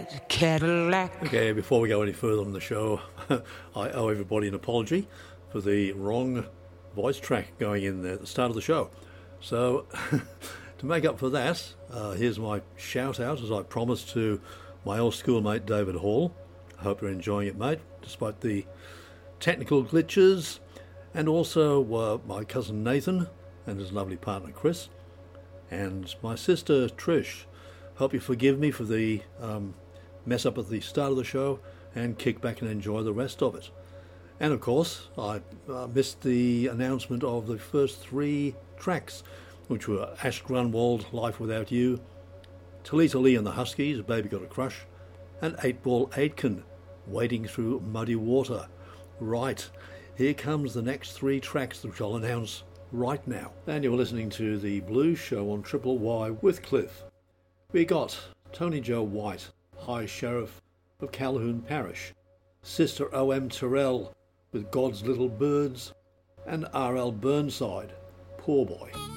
red Cadillac. Okay, before we go any further on the show, I owe everybody an apology for the wrong voice track going in there at the start of the show. So, to make up for that, here's my shout out, as I promised, to my old schoolmate David Hall. I hope you're enjoying it, mate, despite the technical glitches, and also my cousin Nathan and his lovely partner Chris, and my sister Trish. Hope you forgive me for the mess up at the start of the show, and kick back and enjoy the rest of it. And of course, I missed the announcement of the first 3 tracks, which were Ash Grunwald, Life Without You, Talita Lee and the Huskies, Baby Got a Crush, and 8-Ball Aitken, Wading Through Muddy Water. Right, here comes the next 3 tracks, which I'll announce right now. And you're listening to the Blues Show on Triple Y with Cliff. We got Tony Joe White, High Sheriff of Calhoun Parish, Sister O.M. Terrell with God's Little Birds, and R.L. Burnside, Poor Boy.